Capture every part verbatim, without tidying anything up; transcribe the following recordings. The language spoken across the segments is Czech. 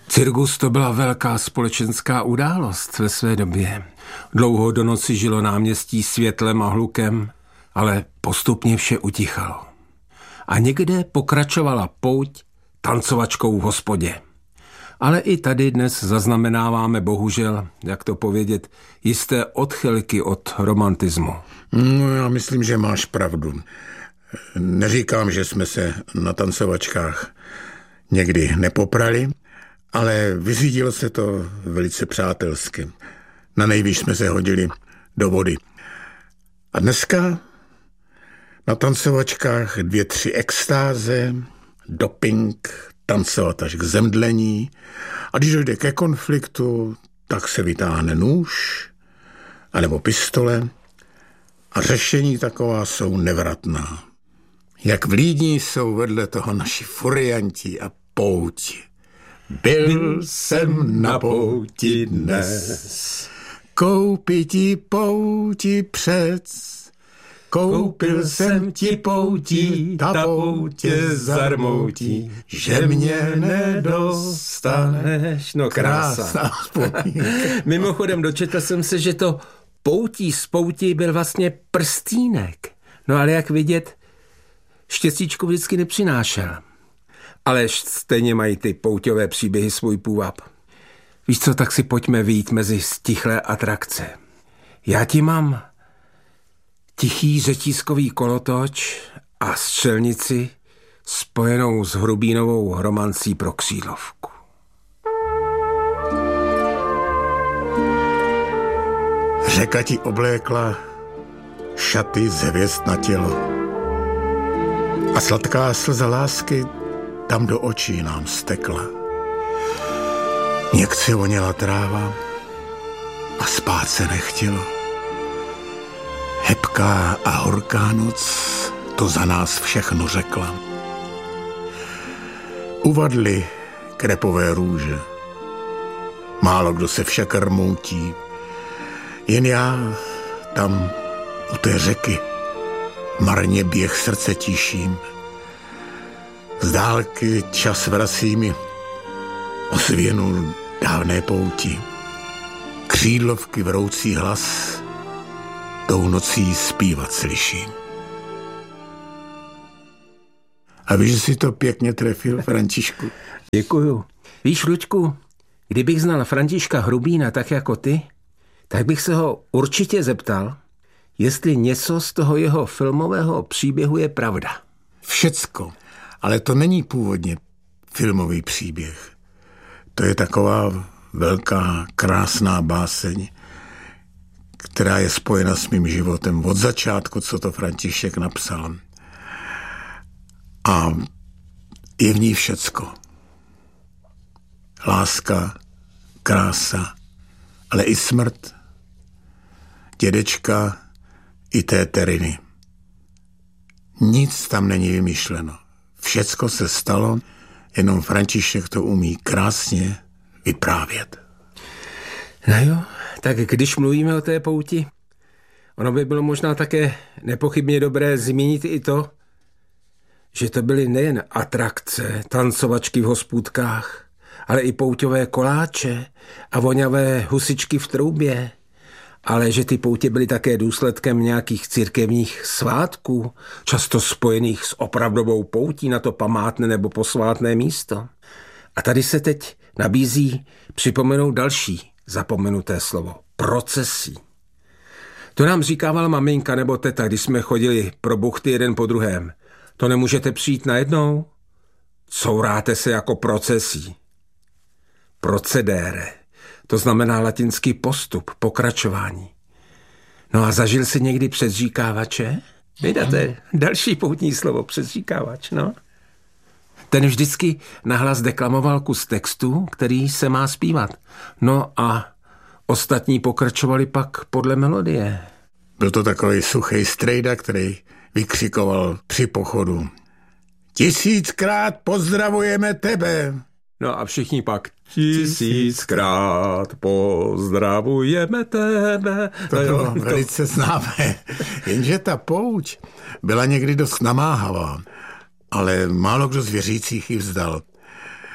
Cirkus to byla velká společenská událost ve své době. Dlouho do noci žilo náměstí světlem a hlukem, ale postupně vše utichalo. A někde pokračovala pouť tancovačkou v hospodě. Ale i tady dnes zaznamenáváme bohužel, jak to povědět, jisté odchylky od romantismu. No, já myslím, že máš pravdu. Neříkám, že jsme se na tancovačkách někdy nepoprali, ale vyřídilo se to velice přátelsky. Na nejvýš jsme se hodili do vody. A dneska na tancovačkách dvě, tři extáze, doping, tancovat až k zemdlení. A když dojde ke konfliktu, tak se vytáhne nůž anebo pistole a řešení taková jsou nevratná. Jak vlídní jsou vedle toho naši furianti a pouti. Byl jsem na pouti dnes, koupi ti pouti přec. Koupil jsem ti poutí, ta poutě zarmoutí, že mě nedostaneš. No krása. Mimochodem dočetl jsem se, že to poutí z poutí byl vlastně prstínek. No ale jak vidět, štěstíčku vždycky nepřinášel. Ale stejně mají ty pouťové příběhy svůj půvab. Víš co, tak si pojďme vyjít mezi stichlé atrakce. Já ti mám tichý řetízkový kolotoč a střelnici spojenou s hrubínovou hromancí pro křídlovku. Řeka ti oblékla šaty z hvězd na tělo a sladká slza lásky tam do očí nám stekla. Někde voněla tráva a spát se nechtělo. Hebká a horká noc to za nás všechno řekla. Uvadly krepové růže. Málo kdo se však rmoutí. Jen já tam u té řeky marně běh srdce tiším. Z dálky čas vrací mi ozvěnu dávné pouti. Křídlovky vroucí hlas tou nocí zpívat slyším. A víš, že jsi to pěkně trefil, Františku? Děkuju. Víš, Luďku, kdybych znal Františka Hrubína tak jako ty, tak bych se ho určitě zeptal, jestli něco z toho jeho filmového příběhu je pravda. Všecko, ale to není původně filmový příběh. To je taková velká, krásná báseň, která je spojena s mým životem od začátku, co to František napsal. A je v ní všecko. Láska, krása, ale i smrt, dědečka i té Teriny. Nic tam není vymyšleno. Všecko se stalo, jenom František to umí krásně vyprávět. No jo, tak když mluvíme o té pouti, ono by bylo možná také nepochybně dobré zmínit i to, že to byly nejen atrakce, tancovačky v hospůdkách, ale i pouťové koláče a voňavé husičky v troubě, ale že ty poutě byly také důsledkem nějakých církevních svátků, často spojených s opravdovou poutí na to památné nebo posvátné místo. A tady se teď nabízí připomenout další zapomenuté slovo. Procesí. To nám říkávala maminka nebo teta, když jsme chodili pro buchty jeden po druhém. To nemůžete přijít najednou? Couráte se jako procesí. Procedere. To znamená latinský postup, pokračování. No a zažil jsi někdy předříkávače? Vydáte další poutní slovo, předříkávač, no. Ten vždycky nahlas deklamoval kus textu, který se má zpívat. No a ostatní pokračovali pak podle melodie. Byl to takový suchý strejda, který vykřikoval při pochodu. Tisíckrát pozdravujeme tebe. No a všichni pak tisíckrát pozdravujeme tebe. To bylo no, velice známé. Jenže ta pouť byla někdy dost namáhavá, ale málo kdo z věřících ji vzdal.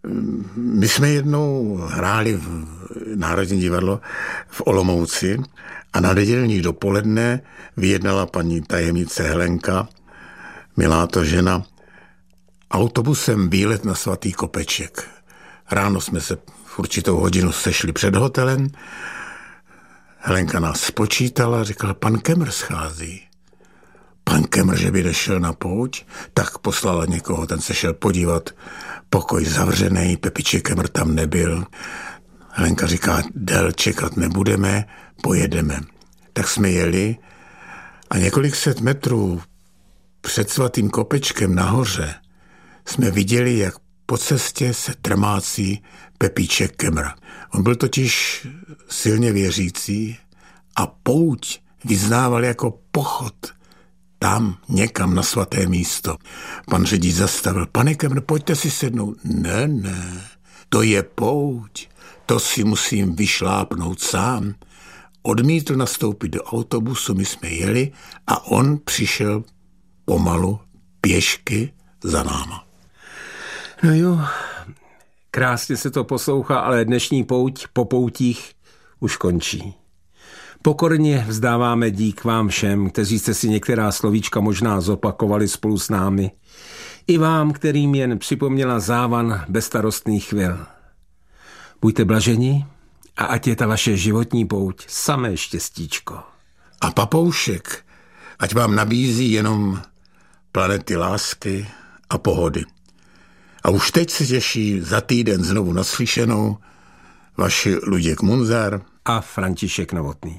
My jsme jednou hráli v Národní divadlo v Olomouci a na nedělní dopoledne vyjednala paní tajemnice Helenka, milá to žena, autobusem výlet na Svatý Kopeček. Ráno jsme se v určitou hodinu sešli před hotelem. Helenka nás spočítala a říkala, pan Kemr schází. Pan Kemr, že by nešel na pouť, tak poslala někoho, ten se šel podívat, pokoj zavřený, Pepiček Kemr tam nebyl. Helenka říká, del čekat nebudeme, pojedeme. Tak jsme jeli a několik set metrů před Svatým Kopečkem nahoře jsme viděli, jak po cestě se trmácí Pepíček Kemr. On byl totiž silně věřící a pouť vyznával jako pochod tam někam na svaté místo. Pan řidič zastavil. Pane Kemr, pojďte si sednout. Ne, ne, to je pouť. To si musím vyšlápnout sám. Odmítl nastoupit do autobusu, my jsme jeli a on přišel pomalu pěšky za náma. No jo, krásně se to poslouchá, ale dnešní pouť po poutích už končí. Pokorně vzdáváme dík vám všem, kteří jste si některá slovíčka možná zopakovali spolu s námi. I vám, kterým jen připomněla závan bezstarostných chvil. Buďte blaženi a ať je ta vaše životní pouť samé štěstíčko. A papoušek, ať vám nabízí jenom planety lásky a pohody. A už teď se těší za týden znovu naslyšenou vaši Luděk Munzar a František Novotný.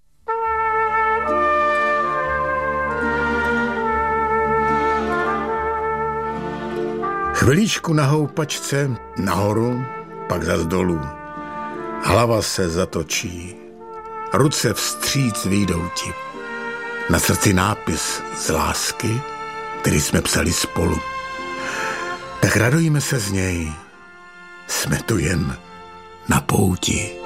Chviličku na houpačce, nahoru, pak zas dolů. Hlava se zatočí, ruce vstříc výjdou ti. Na srdci nápis z lásky, který jsme psali spolu. Tak radujme se z něj, jsme tu jen na pouti.